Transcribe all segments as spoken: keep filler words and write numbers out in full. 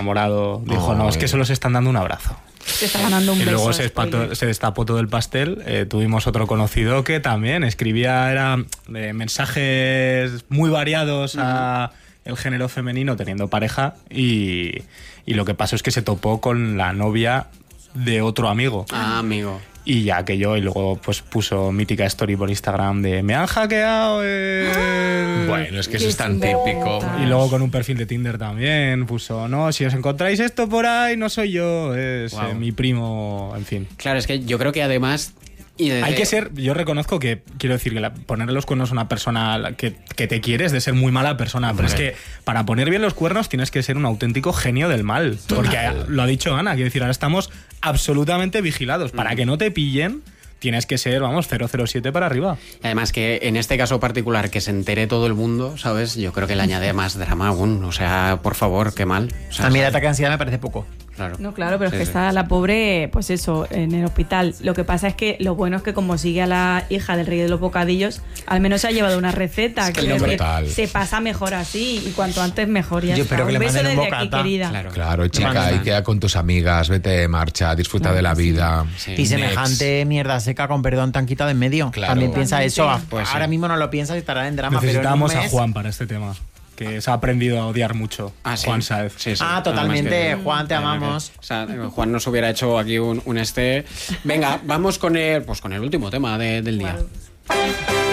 enamorado, dijo, oh, no, es que solo se están dando un abrazo. Se está ganando un y beso. Y luego se, espató, se destapó todo el pastel. Eh, tuvimos otro conocido que también escribía era, eh, mensajes muy variados a el género femenino teniendo pareja y, y lo que pasó es que se topó con la novia de otro amigo. Ah, amigo. Y ya que yo, y luego pues puso mítica story por Instagram de me han hackeado el... Bueno, es que eso es tan típico. Y luego con un perfil de Tinder también puso, no, si os encontráis esto por ahí, no soy yo, es wow. eh, mi primo, en fin. Claro, es que yo creo que además... Y desde... Hay que ser, yo reconozco que, quiero decir, que la, ponerle los cuernos a una persona que, que te quiere es de ser muy mala persona, pero okay. es que para poner bien los cuernos tienes que ser un auténtico genio del mal, porque lo ha dicho Ana, quiero decir, ahora estamos absolutamente vigilados, para que no te pillen tienes que ser, vamos, cero cero siete para arriba. Además que en este caso particular que se entere todo el mundo, ¿sabes? Yo creo que le añade más drama aún, o sea, por favor, qué mal. O sea, a mí el ataque de ansiedad me parece poco. Claro. No, claro, pero sí, es que sí. está la pobre, pues eso, en el hospital. Lo que pasa es que lo bueno es que como sigue a la hija del rey de los bocadillos, al menos se ha llevado una receta. Es que que no, decir, brutal. Se pasa mejor así y cuanto antes mejor. Ya Yo está. espero que un le beso manden un desde bocata. aquí, querida. Claro, claro chica, y queda con tus amigas, vete de marcha, disfruta claro, de la sí. vida. Sí. Y semejante Next. Mierda seca, con perdón, tan quitado en medio. Claro. También piensa eso. Pues ahora sí. mismo no lo piensas y estará en drama. Necesitábamos pero en un mes... a Juan para este tema, que se ha aprendido a odiar mucho. Ah, ¿sí? Juan Saez. Sí, sí. Ah, totalmente. Que, Juan, te amamos. Que, o sea, Juan nos hubiera hecho aquí un, un este. Venga, vamos con el, pues con el último tema de, del día. Claro.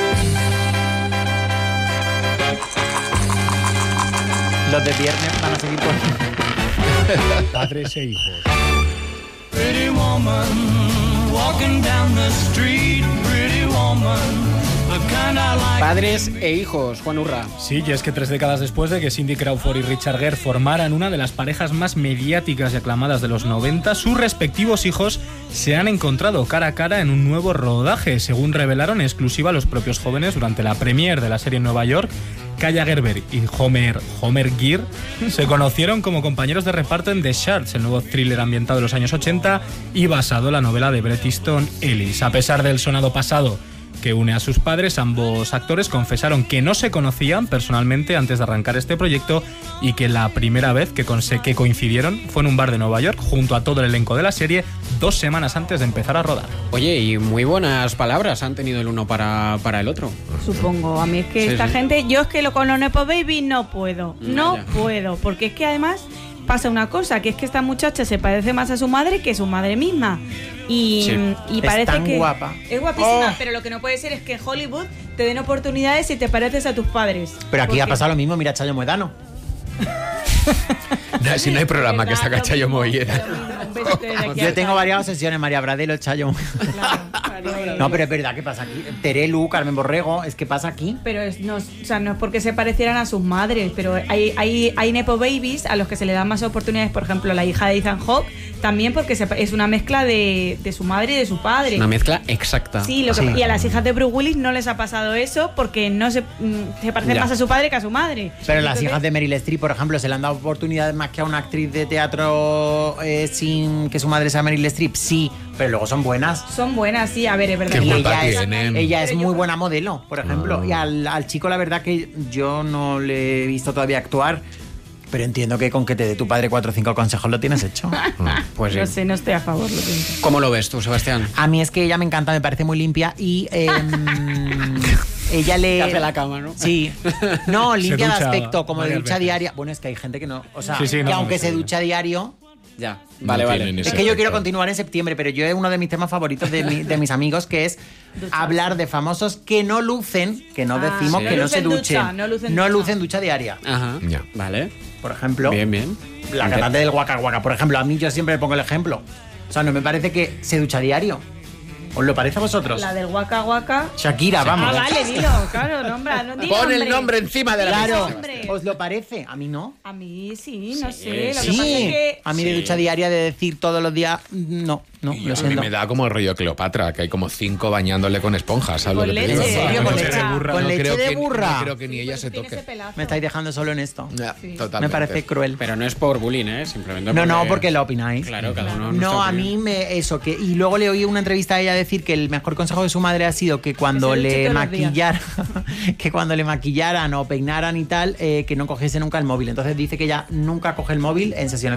Los de viernes van a seguir por... Padres e hijos. Pretty woman, walking down the street, pretty woman. Padres e hijos, Juan Urra. Sí, y es que tres décadas después de que Cindy Crawford y Richard Gere formaran una de las parejas más mediáticas y aclamadas de los noventa, sus respectivos hijos se han encontrado cara a cara en un nuevo rodaje, según revelaron en exclusiva los propios jóvenes durante la premiere de la serie en Nueva York. Kaya Gerber y Homer, Homer Gere se conocieron como compañeros de reparto en The Shards, el nuevo thriller ambientado en los años ochenta y basado en la novela de Bret Easton Ellis. A pesar del sonado pasado que une a sus padres, ambos actores confesaron que no se conocían personalmente antes de arrancar este proyecto y que la primera vez que, que coincidieron fue en un bar de Nueva York junto a todo el elenco de la serie dos semanas antes de empezar a rodar. Oye, y muy buenas palabras han tenido el uno para, para el otro. Supongo, a mí es que sí, esta sí. gente, yo es que lo, con los Nepo Baby no puedo, no ya. puedo, porque es que además pasa una cosa, que es que esta muchacha se parece más a su madre que su madre misma. Y, sí. y parece es tan que guapa. Es guapísima, oh. pero lo que no puede ser es que en Hollywood te den oportunidades si te pareces a tus padres. Pero aquí porque... ha pasado lo mismo, mira Chayo Moedano. No, si no hay programa que saca Chayo Moedano. Yo tengo varias obsesiones, María Bradelo, Chayo. Claro, claro. No, pero es verdad que pasa aquí. Terelu, Carmen Borrego, es que pasa aquí. Pero es, no, o sea, no es porque se parecieran a sus madres, pero hay, hay, hay Nepo Babies a los que se le dan más oportunidades, por ejemplo, la hija de Ethan Hawke, también porque se, es una mezcla de, de su madre y de su padre. Una mezcla exacta. Sí, lo que, sí. Y a las hijas de Bruce Willis no les ha pasado eso porque no se, se parecen Ya. más a su padre que a su madre. Pero las Entonces, hijas de Meryl Streep, por ejemplo, se le han dado oportunidades más que a una actriz de teatro eh, sin que su madre sea Meryl Streep. Sí, pero luego son buenas. son buenas, sí, a ver, es verdad. Qué Y guapa ella es, tienen. ella es Pero muy yo- buena modelo, por ejemplo. Ah. Y al, al chico, la verdad que yo no le he visto todavía actuar, pero entiendo que con que te dé tu padre cuatro o cinco consejos lo tienes hecho. Pues No sí. sé, no estoy a favor, lo siento. ¿Cómo lo ves tú, Sebastián? A mí es que ella me encanta, me parece muy limpia y eh, ella le... Te hace la cama, ¿no? Sí. No, limpia de ducha aspecto, como de varias ducha veces. diaria. Bueno, es que hay gente que no... O sea, Sí, sí, que no, aunque no, se sí. ducha diario... Ya. No Vale, vale. tienen ese Es que yo quiero efecto. continuar en septiembre, pero yo es uno de mis temas favoritos de, mi- de mis amigos, que es hablar de famosos que no lucen, que no Ah, decimos sí. que no no se lucen duchen. ducha, no lucen no ducha. lucen ducha diaria. Ajá. Ya. Vale. Por ejemplo, Bien, bien. la cantante del Waka Waka. Por ejemplo, a mí yo siempre le pongo el ejemplo. O sea, no me parece que se ducha diario. ¿Os lo parece a vosotros? La del Waka Waka. Shakira, vamos. Ah, vale, dilo, claro, nombra, no diga Pon el nombre. nombre encima de la Claro, mesa. hombre. ¿os lo parece? A mí no. A mí sí, no Sí, sé. Lo Sí, que pasa es que a mí de Sí. ducha diaria de decir todos los días, no, no, Y lo a mí siento. me da como el rollo Cleopatra, que hay como cinco bañándole con esponjas, ¿sabes Con lo que te leche, digo? ¿en serio? Con No leche creo- de burra. no Con leche creo de que- burra. No creo que ni ella se tiene ese toque. pelazo. Me estáis dejando solo en esto. Ya, Sí. totalmente. Me parece cruel. Pero no es por bullying, ¿eh? Simplemente No, no, porque- porque lo opináis. Claro, cada uno. No, nuestra a opinión. mí me eso que y luego le oí una entrevista a ella decir que el mejor consejo de su madre ha sido que cuando Que se duche le todos los días. maquillara, que cuando le maquillaran o peinaran y tal, eh, que no cogiese nunca el móvil. Entonces dice que ella nunca coge el móvil en sesiones